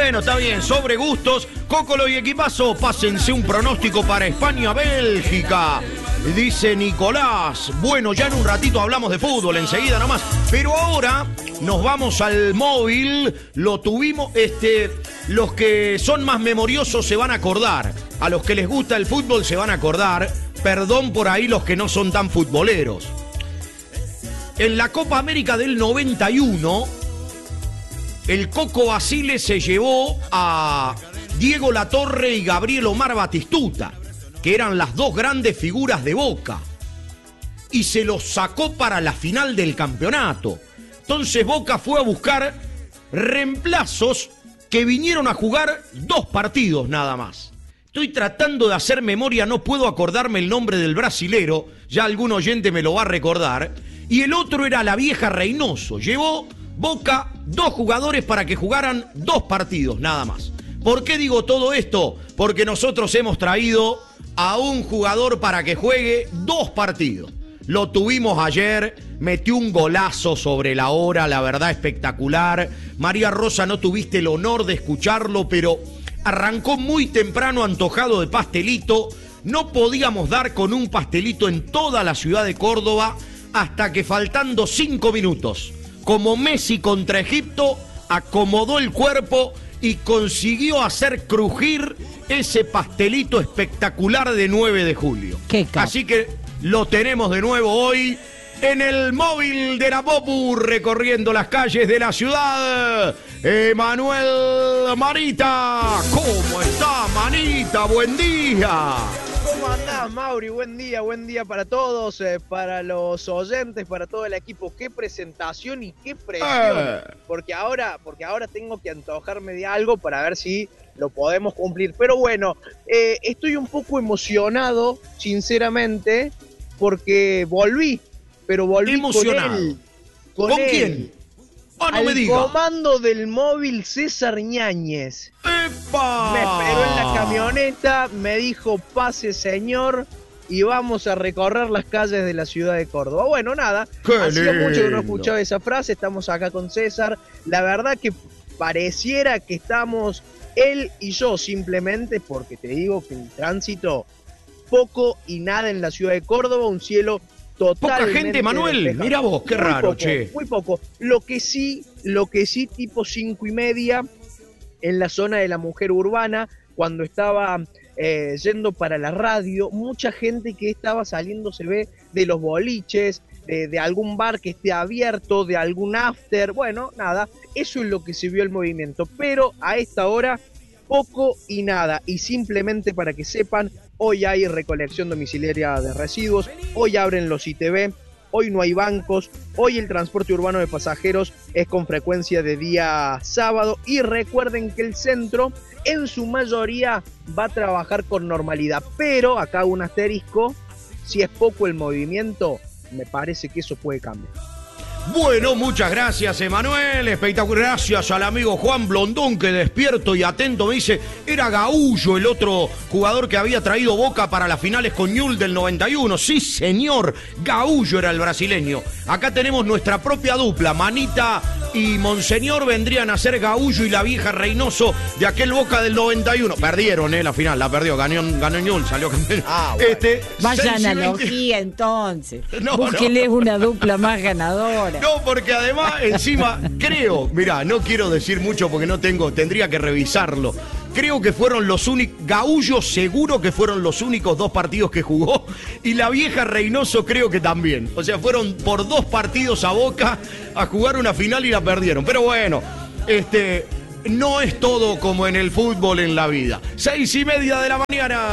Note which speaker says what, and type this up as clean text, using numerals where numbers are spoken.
Speaker 1: Bueno, está bien, sobre gustos. Cócolo y equipazo, pásense un pronóstico para España-Bélgica. Dice Nicolás. Bueno, ya en un ratito hablamos de fútbol, enseguida nomás. Pero ahora nos vamos al móvil. Lo tuvimos, los que son más memoriosos se van a acordar. A los que les gusta el fútbol se van a acordar. Perdón por ahí los que no son tan futboleros. En la Copa América del 91, el Coco Basile se llevó a Diego Latorre y Gabriel Omar Batistuta, que eran las dos grandes figuras de Boca, y se los sacó para la final del campeonato. Entonces Boca fue a buscar reemplazos que vinieron a jugar 2 partidos nada más. Estoy tratando de hacer memoria, no puedo acordarme el nombre del brasilero, ya algún oyente me lo va a recordar, y el otro era la vieja Reynoso. Llevó Boca 2 jugadores para que jugaran 2 partidos nada más. ¿Por qué digo todo esto? Porque nosotros hemos traído a un jugador para que juegue 2 partidos. Lo tuvimos ayer, metió un golazo sobre la hora, la verdad espectacular. María Rosa, no tuviste el honor de escucharlo, pero arrancó muy temprano antojado de pastelito. No podíamos dar con un pastelito en toda la ciudad de Córdoba hasta que faltando 5 minutos, como Messi contra Egipto, acomodó el cuerpo y consiguió hacer crujir ese pastelito espectacular de 9 de julio. Así que lo tenemos de nuevo hoy en el móvil de la Popu, recorriendo las calles de la ciudad. Emanuel Manita. ¿Cómo está, Manita? Buen día.
Speaker 2: ¿Cómo andás, Mauri? Buen día para todos, para los oyentes, para todo el equipo. Qué presentación y qué presión. Porque ahora tengo que antojarme de algo para ver si lo podemos cumplir. Pero bueno, estoy un poco emocionado, sinceramente, porque volví. Pero volví
Speaker 1: emocionado.
Speaker 2: con él.
Speaker 1: ¿Con quién? Oh, no me diga.
Speaker 2: Comando del móvil César Ñáñez.
Speaker 1: ¡Epa!
Speaker 2: Me esperó en la camioneta, me dijo, pase señor, y vamos a recorrer las calles de la ciudad de Córdoba. Bueno, nada, hacía mucho que no escuchaba esa frase, estamos acá con César. La verdad que pareciera que estamos él y yo simplemente, porque te digo que el tránsito, poco y nada en la ciudad de Córdoba, un cielo totalmente
Speaker 1: poca gente, Manuel,
Speaker 2: despejado.
Speaker 1: mira vos, qué raro,
Speaker 2: poco,
Speaker 1: che.
Speaker 2: Muy poco. Lo que sí, tipo 5:30, en la zona de la Mujer Urbana, cuando estaba yendo para la radio, mucha gente que estaba saliendo, se ve, de los boliches, de algún bar que esté abierto, de algún after, bueno, nada, eso es lo que se vio el movimiento, pero a esta hora, poco y nada, y simplemente para que sepan, hoy hay recolección domiciliaria de residuos, hoy abren los ITV, hoy no hay bancos, hoy el transporte urbano de pasajeros es con frecuencia de día sábado, y recuerden que el centro en su mayoría va a trabajar con normalidad, pero acá hago un asterisco, si es poco el movimiento, me parece que eso puede cambiar.
Speaker 1: Bueno, muchas gracias, Emanuel. Espectacular. Gracias al amigo Juan Blondón, que despierto y atento me dice, era Gaullo el otro jugador que había traído Boca para las finales con Newell's del 91. Sí, señor, Gaullo era el brasileño. Acá tenemos nuestra propia dupla, Manita y Monseñor vendrían a ser Gaullo y la vieja Reynoso de aquel Boca del 91. Perdieron, la final, la perdió, ganó Newell's, salió campeón.
Speaker 3: Bueno. Vaya analogía, entonces. Búsquele una dupla más ganadora.
Speaker 1: No, porque además, encima, creo, mirá, no quiero decir mucho porque tendría que revisarlo. Creo que fueron los únicos, Gaullo seguro que fueron los únicos 2 partidos que jugó, y la vieja Reynoso creo que también. O sea, fueron por 2 partidos a Boca a jugar una final y la perdieron. Pero bueno, no es todo como en el fútbol en la vida. 6:30 de la mañana.